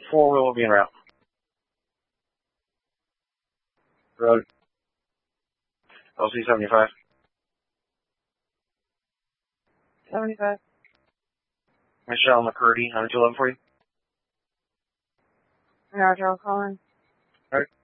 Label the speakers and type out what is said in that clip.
Speaker 1: 4 will be en route. Road. LC 75.
Speaker 2: 75.
Speaker 1: Michelle McCurdy, 9211 for you.
Speaker 2: Roger, I'll call in.
Speaker 1: Alright.